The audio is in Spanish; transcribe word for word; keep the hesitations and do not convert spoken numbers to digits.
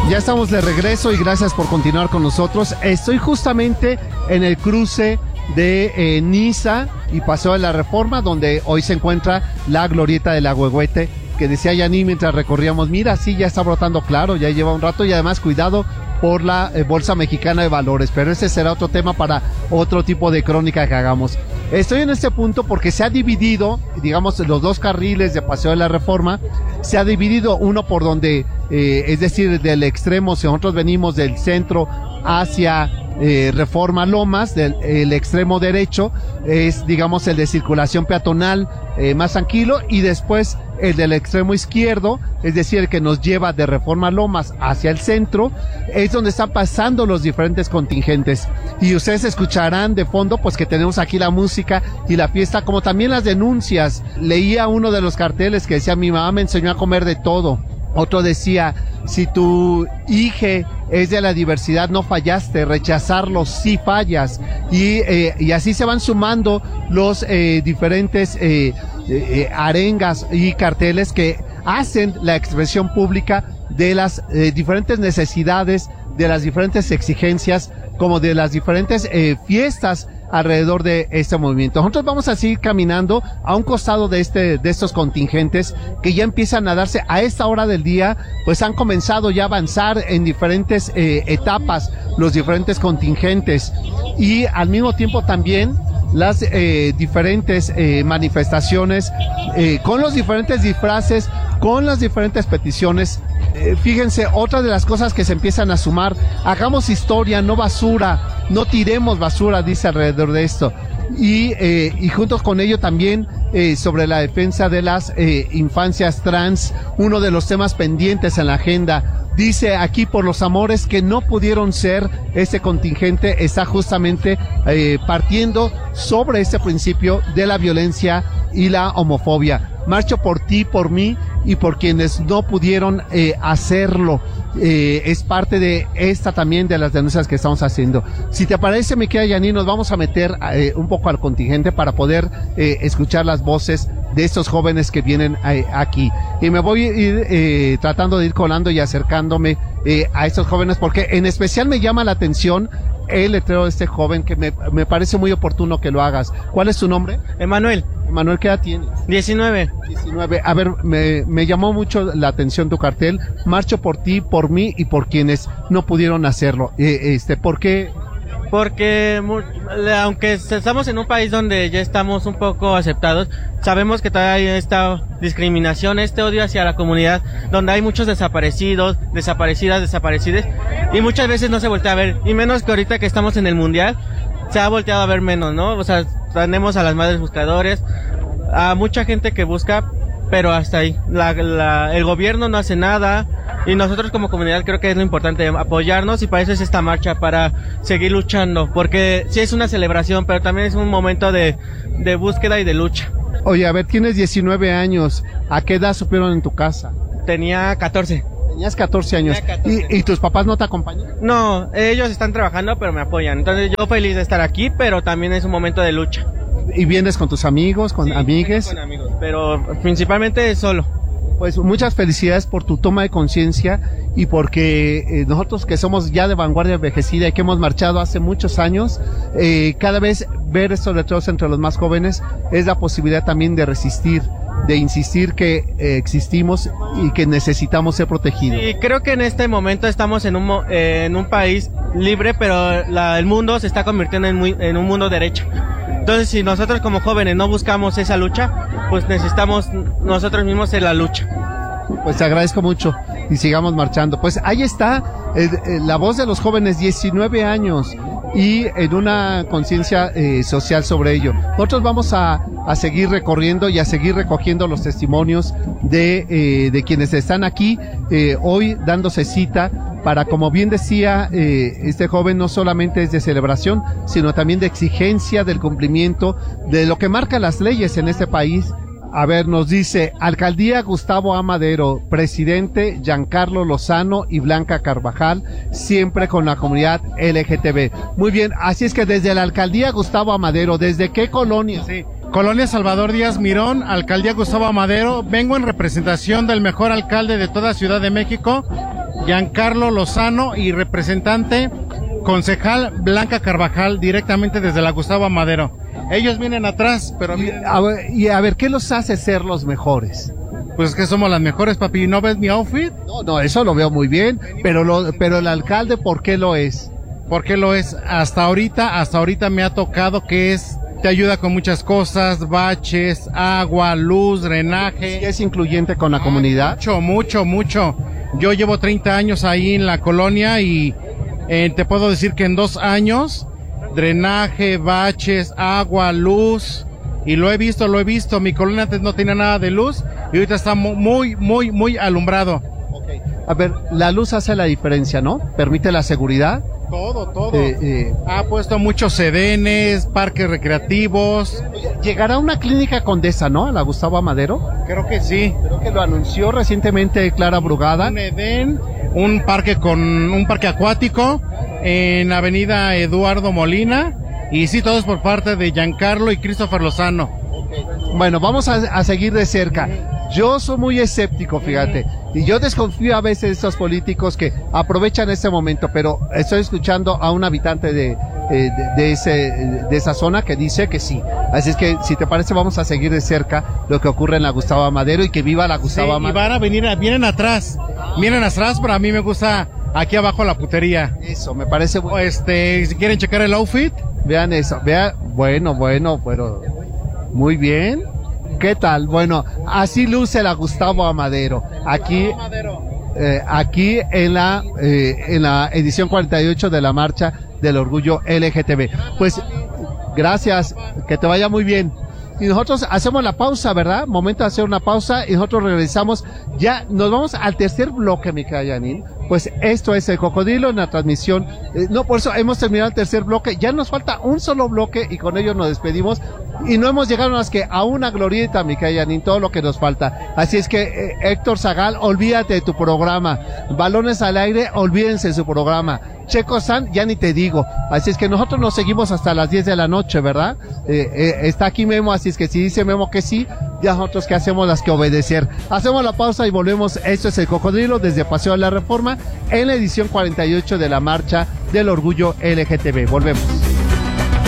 Ya estamos de regreso y gracias por continuar con nosotros. Estoy justamente en el cruce de eh, Niza y Paseo de la Reforma, donde hoy se encuentra la glorieta del Ahuehuete, que decía Yaní mientras recorríamos, mira, sí, ya está brotando, claro, ya lleva un rato, y además cuidado por la eh, Bolsa Mexicana de Valores, pero ese será otro tema para otro tipo de crónica que hagamos. Estoy en este punto porque se ha dividido, digamos, los dos carriles de Paseo de la Reforma, se ha dividido uno por donde, eh, es decir, del extremo, si nosotros venimos del centro hacia eh, Reforma Lomas, del el extremo derecho, es, digamos, el de circulación peatonal eh, más tranquilo, y después el del extremo izquierdo, es decir, el que nos lleva de Reforma Lomas hacia el centro, es donde están pasando los diferentes contingentes. Y ustedes escucharán de fondo, pues, que tenemos aquí la música y la fiesta, como también las denuncias. Leía uno de los carteles que decía, mi mamá me enseñó a comer de todo. Otro decía, si tu hija es de la diversidad, no fallaste, rechazarlo sí fallas. Y, eh, y así se van sumando los eh, diferentes eh, eh, arengas y carteles que hacen la expresión pública de las eh, diferentes necesidades, de las diferentes exigencias, como de las diferentes eh, fiestas alrededor de este movimiento. Nosotros vamos a seguir caminando a un costado de este, de estos contingentes que ya empiezan a darse a esta hora del día, pues han comenzado ya a avanzar en diferentes eh, etapas los diferentes contingentes, y al mismo tiempo también las eh, diferentes eh, manifestaciones eh, con los diferentes disfraces, con las diferentes peticiones. Eh, fíjense, otra de las cosas que se empiezan a sumar, hagamos historia, no basura, no tiremos basura, dice alrededor de esto, y, eh, y juntos con ello también eh, sobre la defensa de las eh, infancias trans, uno de los temas pendientes en la agenda. Dice aquí, por los amores que no pudieron ser, este contingente está justamente eh, partiendo sobre este principio de la violencia y la homofobia. Marcho por ti, por mí y por quienes no pudieron eh, hacerlo. Eh, es parte de esta también de las denuncias que estamos haciendo. Si te parece, mi querida Yaní, nos vamos a meter eh, un poco al contingente para poder eh, escuchar las voces de estos jóvenes que vienen eh, aquí. Y me voy a ir eh, tratando de ir colando y acercándome eh, a estos jóvenes, porque en especial me llama la atención el letrero de este joven, que me, me parece muy oportuno que lo hagas. ¿Cuál es tu nombre? Emanuel. Emanuel, ¿qué edad tienes? diecinueve. diecinueve. A ver, me, me llamó mucho la atención tu cartel. Marcho por ti, por mí y por quienes no pudieron hacerlo. Eh, este, ¿por qué? Porque aunque estamos en un país donde ya estamos un poco aceptados, sabemos que todavía hay esta discriminación, este odio hacia la comunidad, donde hay muchos desaparecidos, desaparecidas, desaparecidas, y muchas veces no se voltea a ver, y menos que ahorita que estamos en el mundial, se ha volteado a ver menos, ¿no? O sea, tenemos a las madres buscadores, a mucha gente que busca, pero hasta ahí. La, la, el gobierno no hace nada, y nosotros como comunidad creo que es lo importante, apoyarnos, y para eso es esta marcha, para seguir luchando, porque sí es una celebración, pero también es un momento de, de búsqueda y de lucha. Oye, a ver, tienes diecinueve años, ¿a qué edad supieron en tu casa? Tenía catorce. Tenías catorce años. Tenía catorce. ¿Y, ¿Y tus papás no te acompañan? No, ellos están trabajando, pero me apoyan. Entonces yo feliz de estar aquí, pero también es un momento de lucha. ¿Y vienes con tus amigos, con sí, amigues? Con amigos, pero principalmente solo. Pues muchas felicidades por tu toma de conciencia y porque eh, nosotros que somos ya de vanguardia envejecida y que hemos marchado hace muchos años, eh, cada vez ver estos letreros entre los más jóvenes es la posibilidad también de resistir, de insistir que eh, existimos y que necesitamos ser protegidos. Y creo que en este momento estamos en un, eh, en un país libre, pero la, el mundo se está convirtiendo en, muy, en un mundo derecho. Entonces, si nosotros como jóvenes no buscamos esa lucha, pues necesitamos nosotros mismos en la lucha. Pues te agradezco mucho y sigamos marchando. Pues ahí está eh, eh, la voz de los jóvenes, diecinueve años, y en una conciencia eh, social sobre ello. Nosotros vamos a, a seguir recorriendo y a seguir recogiendo los testimonios de, eh, de quienes están aquí eh, hoy dándose cita para, como bien decía eh, este joven, no solamente es de celebración, sino también de exigencia del cumplimiento de lo que marcan las leyes en este país. A ver, nos dice, Alcaldía Gustavo A. Madero, presidente Giancarlo Lozano y Blanca Carvajal, siempre con la comunidad L G T B. Muy bien, así es que desde la Alcaldía Gustavo A. Madero, ¿desde qué colonia? Sí, Colonia Salvador Díaz Mirón, Alcaldía Gustavo A. Madero, vengo en representación del mejor alcalde de toda Ciudad de México, Giancarlo Lozano y representante concejal Blanca Carvajal, directamente desde la Gustavo Amadero. Ellos vienen atrás, pero Y vienen... a, ver, y a ver, ¿qué los hace ser los mejores? Pues es que somos las mejores, papi. ¿No ves mi outfit? No, no, eso lo veo muy bien, pero lo, pero el alcalde, ¿por qué lo es? ¿Por qué lo es? Hasta ahorita, hasta ahorita me ha tocado que es, te ayuda con muchas cosas, baches, agua, luz, drenaje. ¿Sí es incluyente con la comunidad? Mucho, mucho, mucho. Yo llevo treinta años ahí en la colonia y eh, te puedo decir que en dos años, drenaje, baches, agua, luz, y lo he visto, lo he visto. Mi colonia antes no tenía nada de luz y ahorita está muy, muy, muy alumbrado. Okay. A ver, la luz hace la diferencia, ¿no? Permite la seguridad. Todo, todo. Eh, eh. Ha puesto muchos sedenes, parques recreativos. Llegará una clínica Condesa, ¿no? A la Gustavo Amadero. Creo que sí. Creo que lo anunció recientemente Clara Brugada. Un Edén, un parque con un parque acuático en Avenida Eduardo Molina. Y sí, todo es por parte de Giancarlo y Christopher Lozano. Bueno, vamos a, a seguir de cerca. Yo soy muy escéptico, fíjate, y yo desconfío a veces de estos políticos que aprovechan este momento, pero estoy escuchando a un habitante de, eh, de, de, ese, de esa zona que dice que sí. Así es que, si te parece, vamos a seguir de cerca lo que ocurre en la Gustavo Amadero y que viva la Gustavo Sí, Amadero. y van a venir, vienen atrás, vienen atrás, pero a mí me gusta aquí abajo la putería. Eso, me parece bueno. Este, si quieren checar el outfit. Vean eso, vean, bueno, bueno, pero muy bien. ¿Qué tal? Bueno, así luce la Gustavo Amadero. Aquí, eh, aquí en la, eh, en la edición cuarenta y ocho de la Marcha del Orgullo L G T B. Pues, gracias, que te vaya muy bien. Y nosotros hacemos la pausa, ¿verdad? Momento de hacer una pausa y nosotros regresamos. Ya nos vamos al tercer bloque, mi querida Janine. Pues esto es El Cocodrilo en la transmisión. Eh, no, por eso hemos terminado el tercer bloque. Ya nos falta un solo bloque y con ello nos despedimos. Y no hemos llegado más que a una glorieta, mi querida Janine, todo lo que nos falta. Así es que, eh, Héctor Zagal, olvídate de tu programa. Balones al aire, olvídense de su programa. Checo San, ya ni te digo. Así es que nosotros nos seguimos hasta las diez de la noche, ¿verdad? Eh, eh, está aquí Memo, así es que si dice Memo que sí, ya nosotros que hacemos las que obedecer. Hacemos la pausa y volvemos. Esto es El Cocodrilo desde Paseo de la Reforma en la edición cuarenta y ocho de la Marcha del Orgullo L G T B. Volvemos.